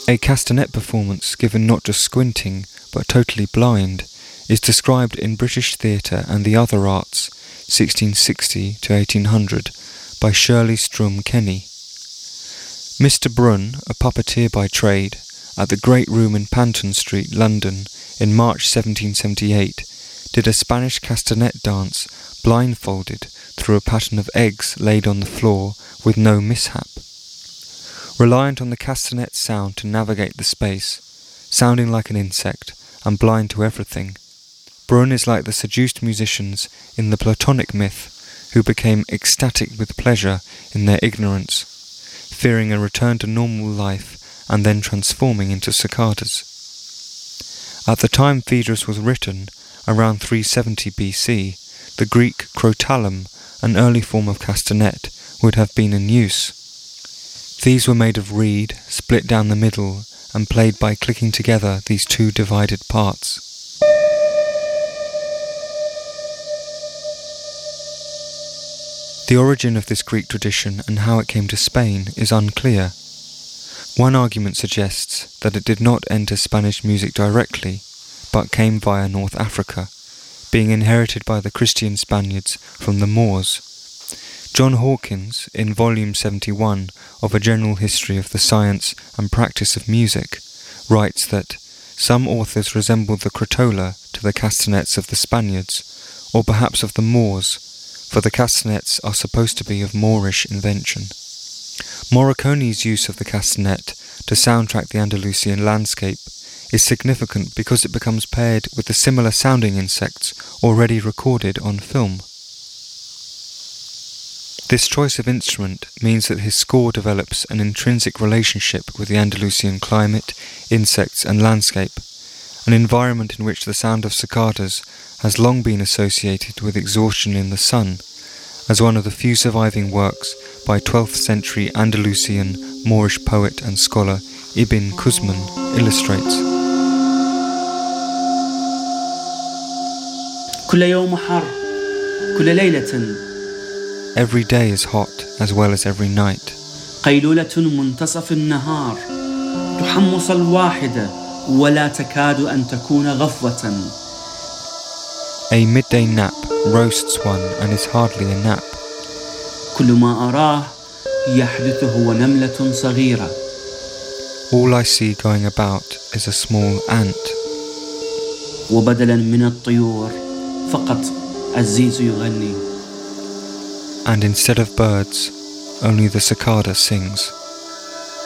A castanet performance given not just squinting, but totally blind, is described in British Theatre and the Other Arts, 1660 to 1800, by Shirley Strum Kenny. Mr. Brun, a puppeteer by trade, at the Great Room in Panton Street, London, in March 1778, did a Spanish castanet dance blindfolded through a pattern of eggs laid on the floor with no mishap. Reliant on the castanet's sound to navigate the space, sounding like an insect and blind to everything, Brun is like the seduced musicians in the Platonic myth who became ecstatic with pleasure in their ignorance, fearing a return to normal life and then transforming into cicadas. At the time Phaedrus was written, around 370 BC, the Greek crotalum, an early form of castanet, would have been in use. These were made of reed, split down the middle, and played by clicking together these two divided parts. The origin of this Greek tradition and how it came to Spain is unclear. One argument suggests that it did not enter Spanish music directly, but came via North Africa, being inherited by the Christian Spaniards from the Moors. John Hawkins, in Volume 71 of A General History of the Science and Practice of Music, writes that some authors resemble the crotola to the castanets of the Spaniards, or perhaps of the Moors, for the castanets are supposed to be of Moorish invention. Morricone's use of the castanet to soundtrack the Andalusian landscape is significant because it becomes paired with the similar sounding insects already recorded on film. This choice of instrument means that his score develops an intrinsic relationship with the Andalusian climate, insects and landscape, an environment in which the sound of cicadas has long been associated with exhaustion in the sun, as one of the few surviving works by 12th century Andalusian Moorish poet and scholar Ibn Quzman illustrates. Every day is hot as well as every night. قيلولة منتصف النهار تحمص الواحدة ولا تكاد أن تكون غفوة. A midday nap roasts one and is hardly a nap. كل ما أراه يحدث هو نملة صغيرة. All I see going about is a small ant. وبدلا من الطيور فقط الزيز يغني. And instead of birds, only the cicada sings.